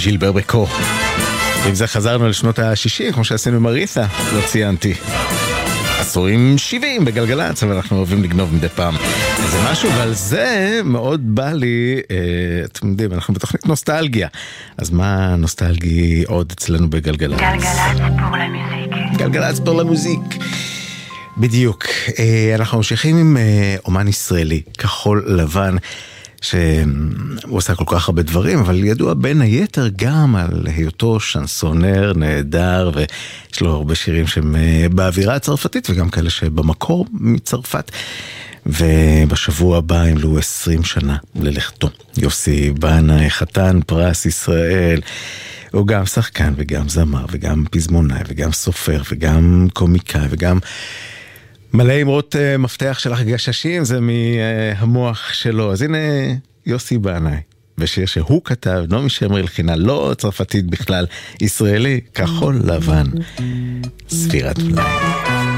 ז'ילבר בקו. עם זה חזרנו לשנות ה-60, כמו שעשינו עם ארית'ה, לא ציינתי. עשורים 70 בגלגלצ, אבל אנחנו אוהבים לגנוב מדי פעם איזה משהו, ועל זה מאוד בא לי, אתם יודעים, אנחנו בתוכנית נוסטלגיה. אז מה נוסטלגי עוד אצלנו בגלגלצ? גלגלצ פור למוזיק. גלגלצ פור למוזיק. בדיוק. אנחנו ממשיכים עם אומן ישראלי, כחול לבן, שהוא עושה כל כך הרבה דברים, אבל ידוע בין היתר גם על היותו שנסונר נהדר, ויש לו הרבה שירים שהם באווירה הצרפתית, וגם כאלה שבמקור מצרפת. ובשבוע הבא ימלאו 20 שנה ללכתו. יוסי בנאי, חתן פרס ישראל, הוא גם שחקן וגם זמר וגם פזמונאי וגם סופר וגם קומיקאי וגם מלא אמרות מפתח של הגששים, זה מהמוח שלו. אז הנה יוסי בנאי, בשיר שהוא כתב, נעמי שמר הלחינה, לא צרפתית בכלל, ישראלי, כחול לבן, ספירת מלאי.